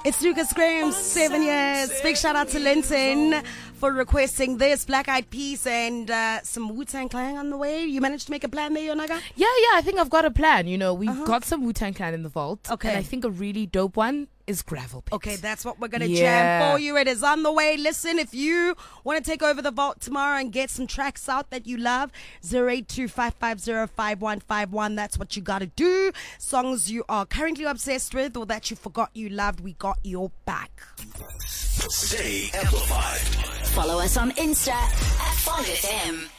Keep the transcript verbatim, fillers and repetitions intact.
It's Lucas Graham, seven years. Big shout out to Linton for requesting this Black Eyed Peas and uh, some Wu-Tang Clan on the way. You managed to make a plan there, Yonaga? Yeah, yeah, I think I've got a plan. You know, we've Uh-huh. got some Wu-Tang Clan in the vault. Okay. And I think a really dope one is Gravel Pit. Okay, that's what we're going to Yeah. jam for you. It is on the way. Listen, if you want to take over the vault tomorrow and get some tracks out that you love, zero eight two five five zero five one five one. That's what you got to do. Songs you are currently obsessed with or that you forgot you loved, we got your back. Stay amplified. Follow us on Insta at five F M.